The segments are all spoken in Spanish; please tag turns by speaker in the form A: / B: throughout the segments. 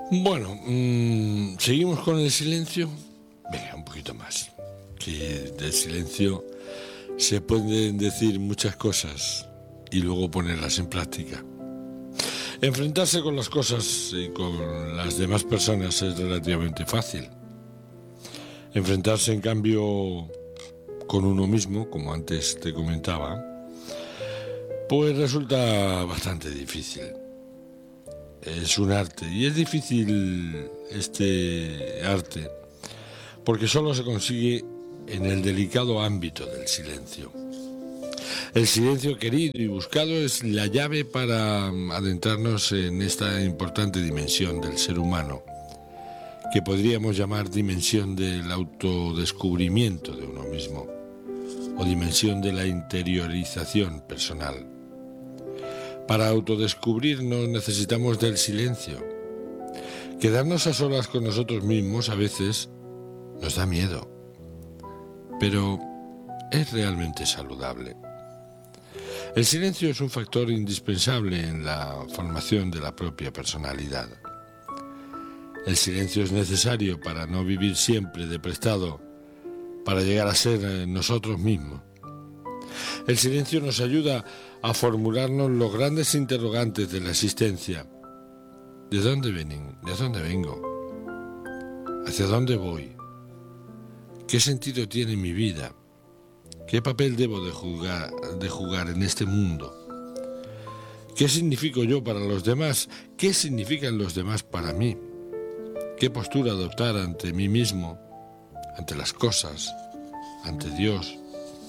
A: Bueno, seguimos con el silencio. Venga, un poquito más. Que del silencio se pueden decir muchas cosas y luego ponerlas en práctica. Enfrentarse con las cosas y con las demás personas es relativamente fácil. Enfrentarse, en cambio, con uno mismo, como antes te comentaba, pues resulta bastante difícil. Es un arte y es difícil este arte porque solo se consigue en el delicado ámbito del silencio. El silencio querido y buscado es la llave para adentrarnos en esta importante dimensión del ser humano, que podríamos llamar dimensión del autodescubrimiento de uno mismo o dimensión de la interiorización personal. Para autodescubrirnos necesitamos del silencio. Quedarnos a solas con nosotros mismos a veces nos da miedo, pero es realmente saludable. El silencio es un factor indispensable en la formación de la propia personalidad. El silencio es necesario para no vivir siempre de prestado, para llegar a ser nosotros mismos. El silencio nos ayuda a formularnos los grandes interrogantes de la existencia. ¿De dónde vienen? ¿De dónde vengo? ¿Hacia dónde voy? ¿Qué sentido tiene mi vida? ¿Qué papel debo de jugar en este mundo? ¿Qué significo yo para los demás? ¿Qué significan los demás para mí? ¿Qué postura adoptar ante mí mismo, ante las cosas, ante Dios?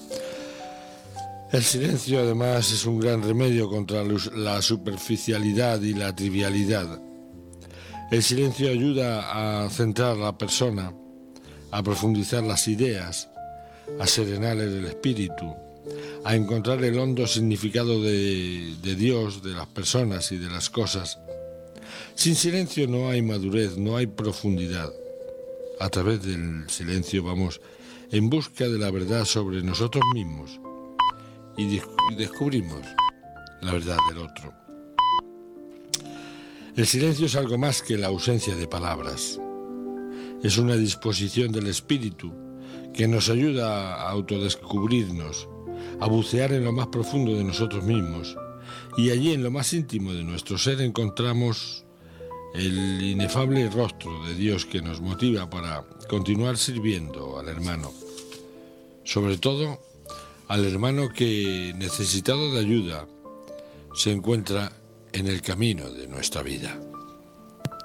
A: El silencio, además, es un gran remedio contra la superficialidad y la trivialidad. El silencio ayuda a centrar a la persona, a profundizar las ideas, a serenar el espíritu, a encontrar el hondo significado de Dios, de las personas y de las cosas. Sin silencio no hay madurez, no hay profundidad. A través del silencio vamos en busca de la verdad sobre nosotros mismos y descubrimos la verdad del otro. El silencio es algo más que la ausencia de palabras. Es una disposición del espíritu que nos ayuda a autodescubrirnos, a bucear en lo más profundo de nosotros mismos, y allí en lo más íntimo de nuestro ser encontramos el inefable rostro de Dios que nos motiva para continuar sirviendo al hermano, sobre todo al hermano que, necesitado de ayuda, se encuentra en el camino de nuestra vida.